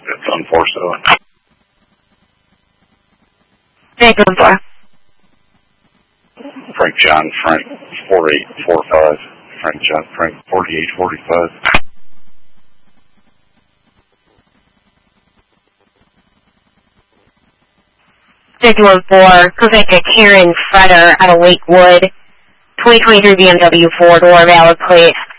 It's on 47. Thank you, for. Frank John, Frank 4845. Frank John, Frank 4845. Thank you, for. Quebec Karen Freder out of Lakewood. 2023 BMW 4-door valid plate